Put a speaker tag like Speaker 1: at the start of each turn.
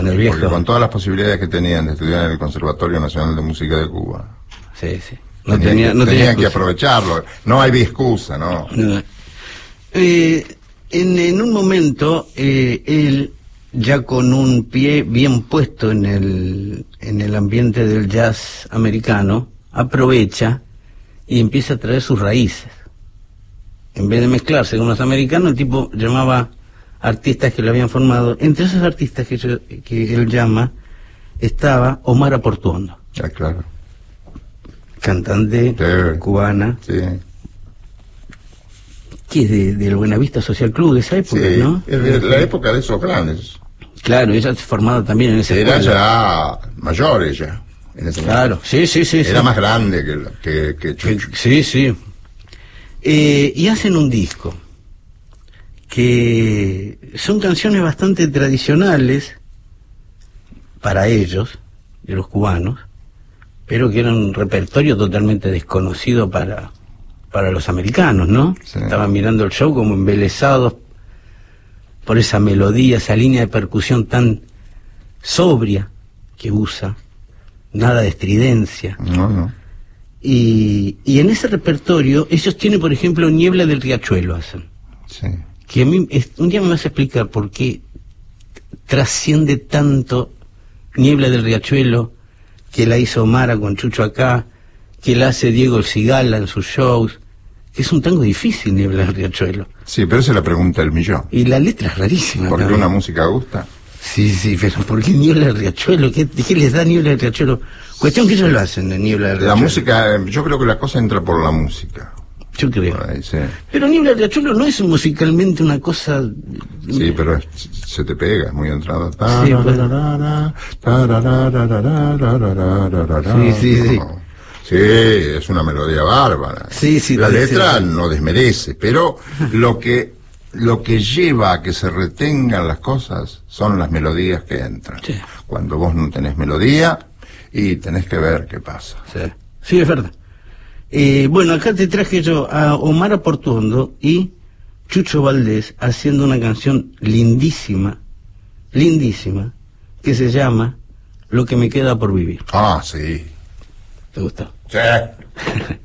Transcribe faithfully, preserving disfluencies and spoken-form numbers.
Speaker 1: En el viejo.
Speaker 2: Porque con todas las posibilidades que tenían de estudiar en el Conservatorio Nacional de Música de Cuba.
Speaker 1: Sí, sí. No
Speaker 2: tenían
Speaker 1: tenía,
Speaker 2: que,
Speaker 1: no
Speaker 2: tenían
Speaker 1: tenía
Speaker 2: que aprovecharlo. No hay excusa, ¿no?
Speaker 1: no. Eh, en, en un momento, eh, él, ya con un pie bien puesto en el, en el ambiente del jazz americano, aprovecha y empieza a traer sus raíces. En vez de mezclarse con los americanos, el tipo llamaba artistas que lo habían formado. Entre esos artistas que, yo, que él llama, estaba Omar Portuondo.
Speaker 2: Ah, claro.
Speaker 1: Cantante
Speaker 2: Sí.
Speaker 1: cubana.
Speaker 2: Sí.
Speaker 1: Que es de, del Buenavista Social Club de esa época,
Speaker 2: Sí,
Speaker 1: ¿no?
Speaker 2: es de la época de esos grandes.
Speaker 1: Claro, ella se formaba también en esa
Speaker 2: Era
Speaker 1: escuela.
Speaker 2: ya mayor ella. En ese
Speaker 1: Claro,
Speaker 2: momento.
Speaker 1: sí, sí, sí.
Speaker 2: Era
Speaker 1: sí.
Speaker 2: más grande que, que, que Chucho.
Speaker 1: Que- sí, sí. Eh, y hacen un disco que son canciones bastante tradicionales para ellos, de los cubanos, pero que eran un repertorio totalmente desconocido para, para los americanos, ¿no?
Speaker 2: Sí.
Speaker 1: Estaban mirando el show como embelesados por esa melodía, esa línea de percusión tan sobria que usa, nada de estridencia.
Speaker 2: No, no.
Speaker 1: Y, y en ese repertorio, ellos tienen, por ejemplo, Niebla del Riachuelo, hacen.
Speaker 2: Sí.
Speaker 1: Que a mí, es- un día me vas a explicar por qué trasciende tanto Niebla del Riachuelo, que la hizo Mara con Chucho acá, que la hace Diego El Cigala en sus shows, que es un tango difícil, Niebla del Riachuelo.
Speaker 2: Sí, pero esa es la pregunta del millón.
Speaker 1: Y la letra es rarísima.
Speaker 2: ¿Por qué
Speaker 1: también.
Speaker 2: una música gusta?
Speaker 1: Sí, sí, pero ¿por qué Niebla del Riachuelo? ¿Qué, ¿Qué les da Niebla del Riachuelo? Cuestión que ellos lo hacen de Niebla del
Speaker 2: La
Speaker 1: Riachuelo.
Speaker 2: música, eh, yo creo que la cosa entra por la música.
Speaker 1: Yo creo.
Speaker 2: Por ahí, sí.
Speaker 1: Pero Niebla del Riachuelo no es musicalmente una cosa...
Speaker 2: Sí, pero es- se te pega, es muy entrada.
Speaker 1: Sí, pues. Sí, sí, sí.
Speaker 2: Sí, es una melodía bárbara.
Speaker 1: Sí, sí,
Speaker 2: La
Speaker 1: sí,
Speaker 2: letra
Speaker 1: sí.
Speaker 2: no desmerece, pero lo que lo que lleva a que se retengan las cosas son las melodías que entran.
Speaker 1: Sí.
Speaker 2: Cuando vos no tenés melodía y tenés que ver qué pasa.
Speaker 1: Sí, sí, es verdad. Eh, bueno, acá te traje yo a Omar Portuondo y Chucho Valdés haciendo una canción lindísima, lindísima, que se llama Lo que me queda por vivir.
Speaker 2: Ah, sí.
Speaker 1: ¿Te gustó?
Speaker 2: Sí.